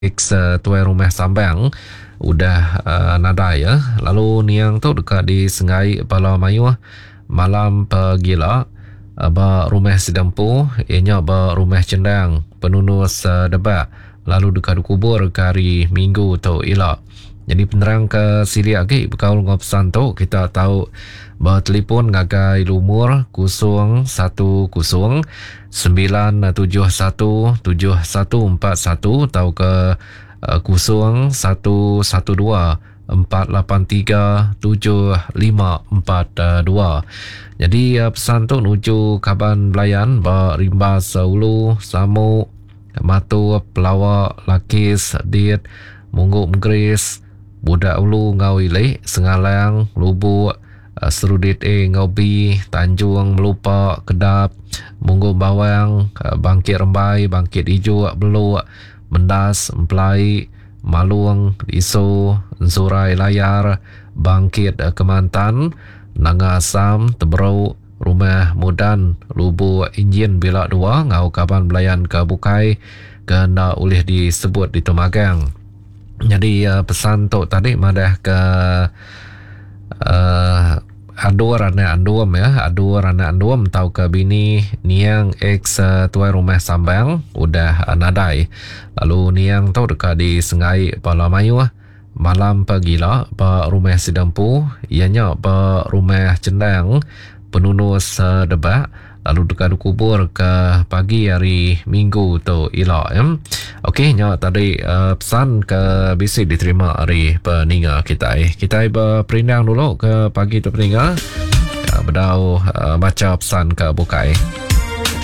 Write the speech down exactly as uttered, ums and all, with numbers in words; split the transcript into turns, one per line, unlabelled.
X uh, tuai rumah sambang udah uh, nada ya. Lalu niang tu dekat di Sengai Bala Mayu malam pagila uh, ba rumah sedempu ianya ba rumah cendang penunus uh, debak lalu dekat kubur kari minggu tu ila. Jadi penerang ke sili agi berkaul ngopsan tu kita tahu bahawa telefon ngagai lumur kusung satu kusung sembilan tujuh satu tujuh satu empat satu atau ke uh, kusung satu satu dua empat lapan tiga tujuh lima empat dua. Jadi uh, pesan tu nuju Kaban Belayan ba Rimbas Ulu Samu Matu Pelawak Lakis Diet Mungguk Menggris Budak Ulu Ngawile Sengalang Lubuk uh, Serudit A Ngaubi Tanjung Melupak Kedap Mungguk Bawang uh, Bangkit Rembai Bangkit Ijo Beluk Mendas Mempelai Maluang Iso Surai Layar Bangkit uh, Kemantan Nangasam Teberau Rumah Mudan Lubuk Injin Bilak Dua Ngau Kaban Belayan ke Bukai kena oleh disebut di Tumagang. Jadi uh, pesan tu tadi madah ke uh, adu rana anduam ya, adu rana anduam tau ke bini niang ex uh, tuai rumah sambang udah uh, nadai. Lalu niang tau dekat di Sengai Bala Mayu malam pagila ba rumah sedempu ianya ba rumah cendang penunus uh, debak lalu dekat kubur ke pagi hari Minggu tu ila em. Okey nya tadi uh, pesan ke bisi diterima hari peninga kita eh. Kita berperindang dulu ke pagi tu peninga. Uh, bedau uh, baca pesan ke bukai.